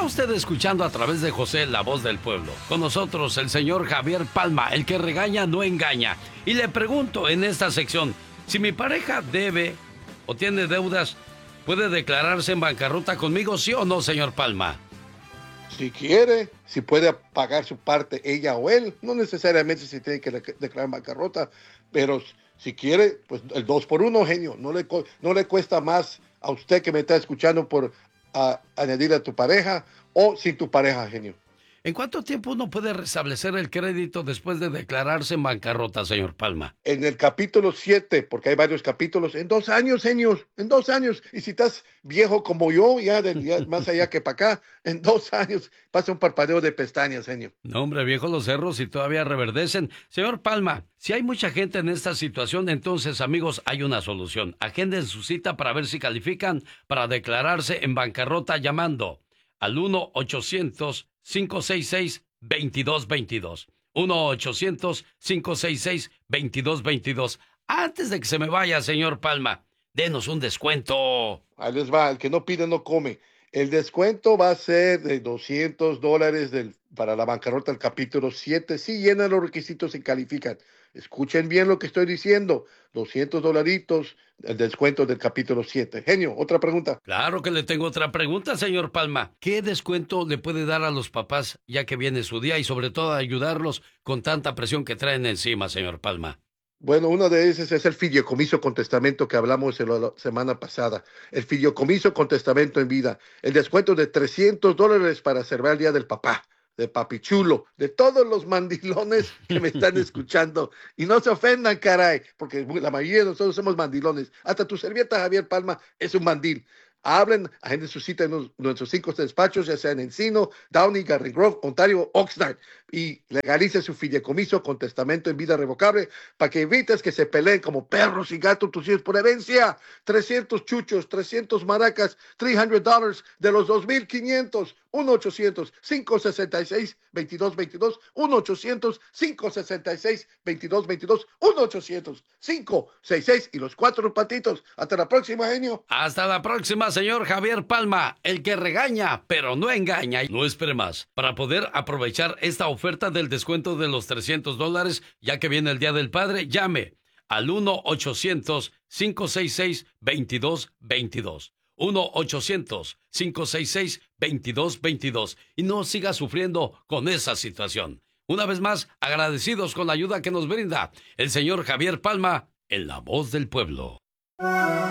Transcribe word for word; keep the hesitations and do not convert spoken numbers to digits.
usted escuchando a través de José, la voz del pueblo. Con nosotros el señor Javier Palma, el que regaña no engaña. Y le pregunto en esta sección, si mi pareja debe o tiene deudas, ¿puede declararse en bancarrota conmigo, sí o no, señor Palma? Si quiere, si puede pagar su parte ella o él, no necesariamente se tiene que declarar bancarrota, pero si quiere, pues el dos por uno, genio, no le, no le cuesta más a usted que me está escuchando por uh, añadir a tu pareja o sin tu pareja, genio. ¿En cuánto tiempo uno puede restablecer el crédito después de declararse en bancarrota, señor Palma? En el capítulo siete, porque hay varios capítulos, en dos años, señor, en dos años. Y si estás viejo como yo, ya, de, ya más allá que para acá, en dos años pasa un parpadeo de pestañas, señor. No, hombre, viejo los cerros y todavía reverdecen. Señor Palma, si hay mucha gente en esta situación, entonces, amigos, hay una solución. Agenden su cita para ver si califican para declararse en bancarrota llamando al uno ochocientos, cinco seis seis, veintidós veintidós. uno ochocientos, cinco seis seis, veintidós veintidós. Antes de que se me vaya, señor Palma, denos un descuento. Ahí les va, el que no pide no come. El descuento va a ser de doscientos dólares del, para la bancarrota del capítulo siete. Si llenan los requisitos y califican. Escuchen bien lo que estoy diciendo. doscientos dolaritos, el descuento del capítulo siete. Genio, otra pregunta. Claro que le tengo otra pregunta, señor Palma. ¿Qué descuento le puede dar a los papás ya que viene su día y sobre todo ayudarlos con tanta presión que traen encima, señor Palma? Bueno, uno de esos es el fideicomiso con testamento que hablamos la semana pasada. El fideicomiso con testamento en vida. El descuento de trescientos dólares para celebrar el Día del Papá, de Papi Chulo, de todos los mandilones que me están escuchando. Y no se ofendan, caray, porque la mayoría de nosotros somos mandilones. Hasta tu servieta, Javier Palma, es un mandil. Hablen, agenden su cita en los, nuestros cinco despachos, ya sea en Encino, Downey, Garden Grove, Ontario, Oxnard, y legalice su fideicomiso con testamento en vida revocable para que evites que se peleen como perros y gatos tus hijos por herencia. trescientos chuchos, trescientos maracas, trescientos dólares de los dos mil quinientos. uno ochocientos, cinco seis seis, veintidós veintidós, uno ochocientos, cinco seis seis, veintidós veintidós, uno ochocientos, cinco seis seis y los cuatro patitos. Hasta la próxima, genio. Hasta la próxima, señor Javier Palma, el que regaña, pero no engaña. No espere más. Para poder aprovechar esta oferta del descuento de los trescientos dólares, ya que viene el Día del Padre, llame al uno ochocientos, cinco seis seis, veintidós veintidós. uno ochocientos, cinco seis seis, veintidós veintidós. Y no siga sufriendo con esa situación. Una vez más, agradecidos con la ayuda que nos brinda el señor Javier Palma en La Voz del Pueblo.